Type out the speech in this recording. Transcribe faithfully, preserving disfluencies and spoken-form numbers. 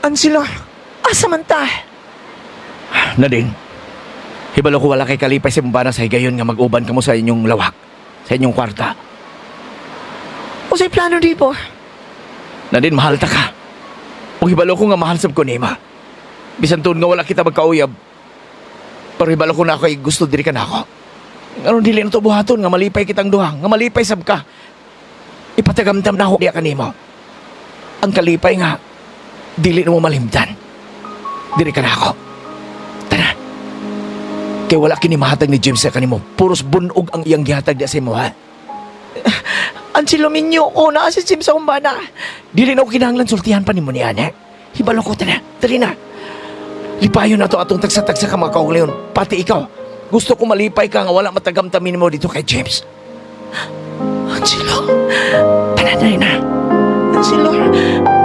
Anselo, asa man ta? Nadine, hibalo ko wala kay kalipay si Mbana sa higayon nga mag-uban kamo sa inyong lawak, sa inyong kwarta. Usay plano di po? Nadine, mahal ta ka. Kung hibalo ko nga mahal sab ko nima. Bisan tuon nga wala kita magkauyab. Pero hibalo ko na ako ay gusto diri ka na ako. Ngayon dili na to buhaton nga malipay kitang duha, nga malipay sab ka. Ipatagamdam na ako diya kanimo. Ang kalipay nga, dili na mo malimtan. Diri ka na ako. Tara. Kay wala kini mahatag ni James sa kanimo. Puros bunog ang iyang gihatag diya sa imo, ha? Anselo minyo ko na si Sim sa umbana. Dili na ako kinahanglan sultihan pa ni mo niyan, ha? Hibalo ko, tara. Dali na. Lipayon na to atong tagsa-tagsa ka mga kauliyon. Pati ikaw. Gusto ko malipay ka nga wala matagamtamin mo dito kay James. Anselo, Tara, dali na. Anselo.